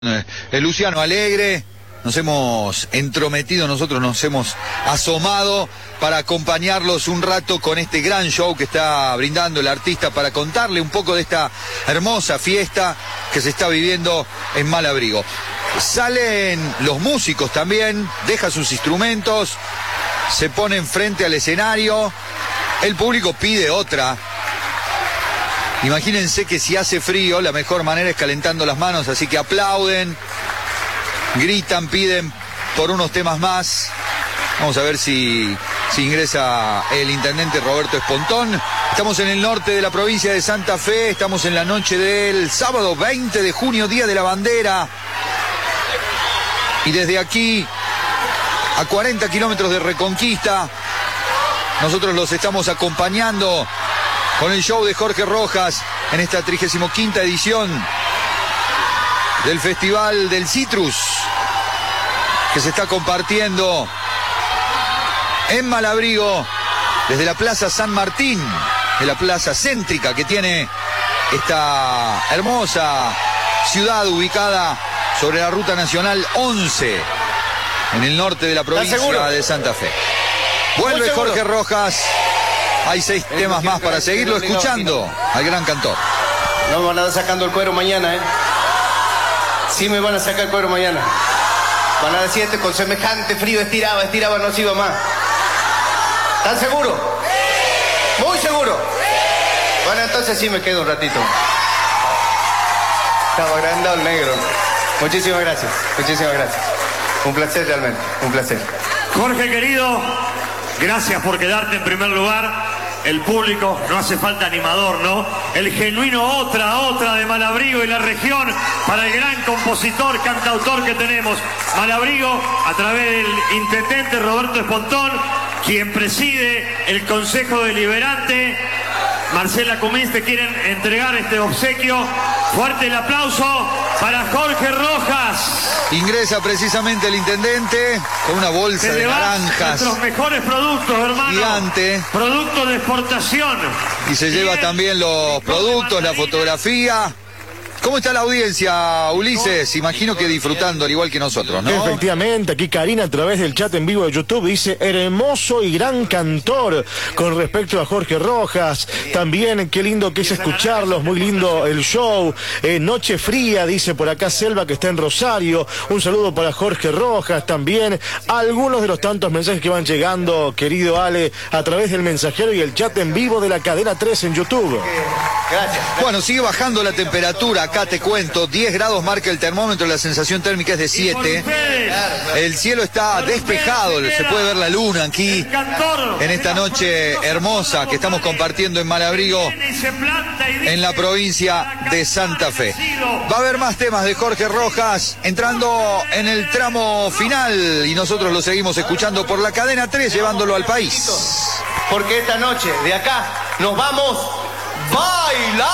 Luciano Alegre, nos hemos entrometido, nosotros nos hemos asomado para acompañarlos un rato con este gran show que está brindando el artista para contarle un poco de esta hermosa fiesta que se está viviendo en Malabrigo. Salen los músicos también, dejan sus instrumentos, se ponen frente al escenario, el público pide otra. Imagínense que si hace frío, la mejor manera es calentando las manos, así que aplauden, gritan, piden por unos temas más. Vamos a ver si ingresa el intendente Roberto Espontón. Estamos en el norte de la provincia de Santa Fe, estamos en la noche del sábado 20 de junio, Día de la Bandera. Y desde aquí, a 40 kilómetros de Reconquista, nosotros los estamos acompañando con el show de Jorge Rojas en esta 35ª edición del Festival del Citrus, que se está compartiendo en Malabrigo desde la Plaza San Martín, de la plaza céntrica que tiene esta hermosa ciudad ubicada sobre la Ruta Nacional 11, en el norte de la provincia de Santa Fe. Vuelve Jorge Rojas. Hay 6 temas más para seguirlo escuchando al gran cantor. No me van a estar sacando el cuero mañana, ¿eh? Sí me van a sacar el cuero mañana. Van a decir, con semejante frío estiraba, no se iba más. ¿Están seguros? Sí. Muy seguro. Sí. Bueno, entonces sí me quedo un ratito. Estaba agrandado el negro. Muchísimas gracias, muchísimas gracias. Un placer realmente, un placer. Jorge querido, gracias por quedarte en primer lugar. El público, no hace falta animador, ¿no? El genuino otra de Malabrigo y la región para el gran compositor, cantautor que tenemos. Malabrigo, a través del intendente Roberto Espontón, quien preside el Consejo Deliberante. Marcela Cummins, te quieren entregar este obsequio. Fuerte el aplauso para Jorge Rojas. Ingresa precisamente el intendente con una bolsa de naranjas. Nuestros mejores productos, hermano. Gigante. Productos de exportación. Y se lleva también los productos, la fotografía. ¿Cómo está la audiencia, Ulises? Imagino que disfrutando, al igual que nosotros, ¿no? Efectivamente, aquí Karina a través del chat en vivo de YouTube dice hermoso y gran cantor con respecto a Jorge Rojas. También qué lindo que es escucharlos, muy lindo el show. Noche fría, dice por acá Selva que está en Rosario. Un saludo para Jorge Rojas también. Algunos de los tantos mensajes que van llegando, querido Ale, a través del mensajero y el chat en vivo de la Cadena 3 en YouTube. Gracias. Bueno, sigue bajando la temperatura. Acá te cuento, 10 grados marca el termómetro, la sensación térmica es de 7. El cielo está despejado, se puede ver la luna aquí en esta noche hermosa que estamos compartiendo en Malabrigo, en la provincia de Santa Fe. Va a haber más temas de Jorge Rojas entrando en el tramo final y nosotros lo seguimos escuchando por la Cadena 3, llevándolo al país. Porque esta noche de acá nos vamos bailando.